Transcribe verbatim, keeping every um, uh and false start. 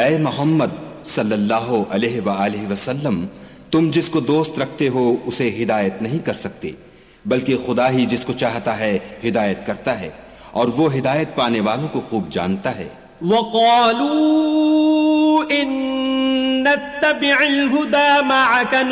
ऐ मोहम्मद सल्लल्लाहु अलैहि वआलिहि वसल्लम, तुम जिसको दोस्त रखते हो उसे हिदायत नहीं कर सकते, बल्कि खुदा ही जिसको चाहता है हिदायत करता है, और वो हिदायत पाने वालों को खूब जानता है। वक़ालू इन नत्तबिअल हुदा मअक